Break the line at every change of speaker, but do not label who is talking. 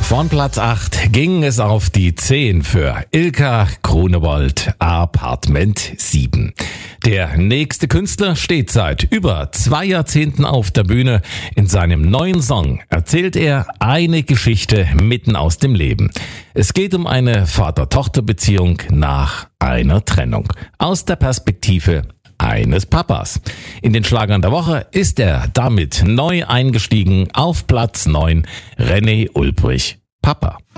Von Platz 8 ging es auf die 10 für Ilka Grunewold, Apartment 7. Der nächste Künstler steht seit über 2 Jahrzehnten auf der Bühne. In seinem neuen Song erzählt er eine Geschichte mitten aus dem Leben. Es geht um eine Vater-Tochter-Beziehung nach einer Trennung. Aus der Perspektive eines Papas. In den Schlagern der Woche ist er damit neu eingestiegen auf Platz 9, René Ulbrich, Papa.